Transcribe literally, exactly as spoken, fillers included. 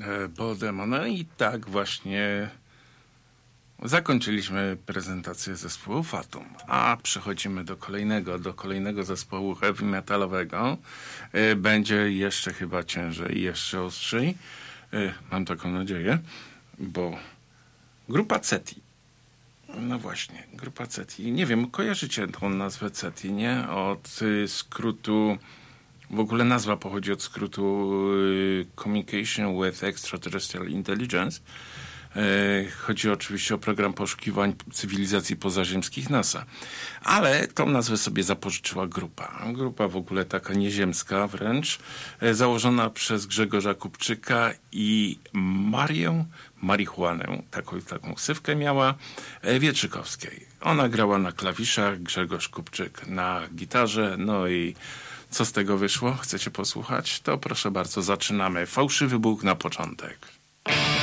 Bodemo. No i tak właśnie zakończyliśmy prezentację zespołu Fatum, a przechodzimy do kolejnego, do kolejnego zespołu heavy metalowego. Będzie jeszcze chyba ciężej, jeszcze ostrzej. Mam taką nadzieję, bo grupa Ceti. No właśnie, grupa Ceti. Nie wiem, kojarzycie tą nazwę Ceti, nie? Od y, skrótu, w ogóle nazwa pochodzi od skrótu y, Communication with Extraterrestrial Intelligence. Y, chodzi oczywiście o program poszukiwań cywilizacji pozaziemskich NASA. Ale tą nazwę sobie zapożyczyła grupa. Grupa w ogóle taka nieziemska wręcz, y, założona przez Grzegorza Kupczyka i Marię Marihuanę, taką, taką ksywkę miała, Wietrzykowskiej. Ona grała na klawiszach, Grzegorz Kupczyk na gitarze, no i co z tego wyszło? Chcecie posłuchać? To proszę bardzo, zaczynamy. Fałszywy Bóg na początek.